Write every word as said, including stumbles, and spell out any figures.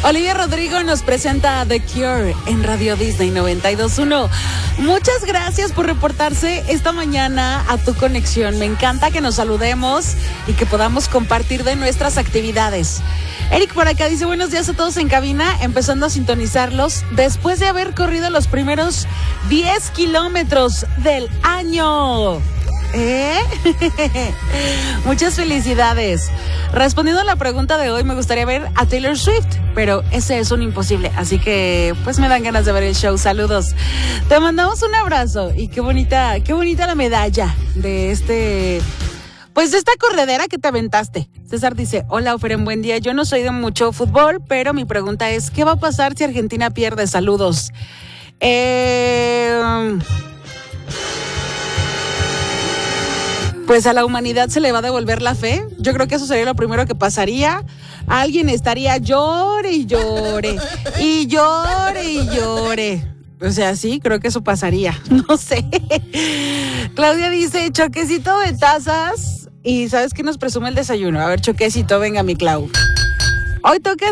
Olivia Rodrigo nos presenta The Cure en Radio Disney noventa y dos punto uno. Muchas gracias por reportarse esta mañana a Tu Conexión. Me encanta que nos saludemos y que podamos compartir de nuestras actividades. Eric por acá dice, buenos días a todos en cabina, empezando a sintonizarlos después de haber corrido los primeros diez kilómetros del año. ¿Eh? Muchas felicidades. Respondiendo a la pregunta de hoy, me gustaría ver a Taylor Swift, pero ese es un imposible, así que pues me dan ganas de ver el show. Saludos. Te mandamos un abrazo y qué bonita, qué bonita la medalla de este, pues de esta corredera que te aventaste. César dice, hola Oferen, buen día. Yo no soy de mucho fútbol, pero mi pregunta es, ¿qué va a pasar si Argentina pierde? Saludos. Eh... Pues a la humanidad se le va a devolver la fe. Yo creo que eso sería lo primero que pasaría. Alguien estaría llore y llore, y llore y llore. O sea, sí, creo que eso pasaría. No sé. Claudia dice, choquecito de tazas. Y ¿sabes qué nos presume el desayuno? A ver, choquecito, venga mi Clau. Hoy toca